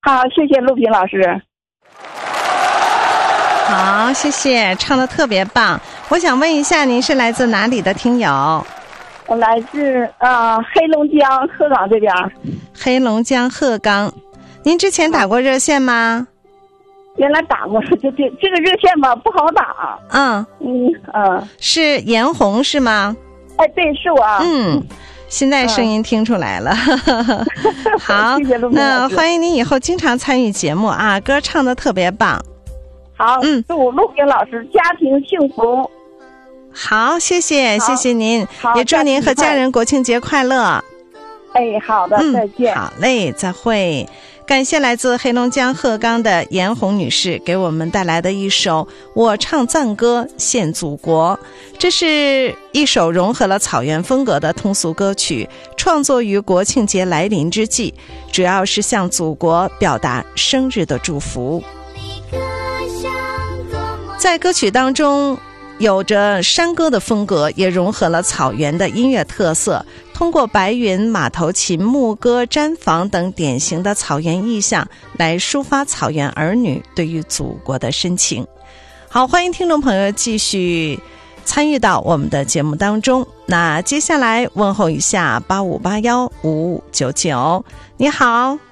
好，谢谢陆平老师。 好，谢谢，唱得特别棒。我想问一下，您是来自哪里的听友？ 我来自黑龙江鹤岗这边。 黑龙江鹤岗，您之前打过热线吗？ 原来打过，这个热线吧不好打。是严红是吗？ 哎，对，是我。 现在声音听出来了。好， 谢谢陆平老师。 那欢迎您以后经常参与节目啊，歌唱得特别棒。 好，祝陆平老师家庭幸福。 好，谢谢您，也祝您和家人国庆节快乐。 哎，好的，再见。 好嘞，再会。感谢来自黑龙江鹤岗的严红女士给我们带来的一首《我唱赞歌献祖国》，这是一首融合了草原风格的通俗歌曲，创作于国庆节来临之际，主要是向祖国表达生日的祝福。在歌曲当中有着山歌的风格，也融合了草原的音乐特色，通过白云、马头琴、牧歌、毡房等典型的草原意象来抒发草原儿女对于祖国的深情。好，欢迎听众朋友继续参与到我们的节目当中。那接下来问候一下85815599，你好。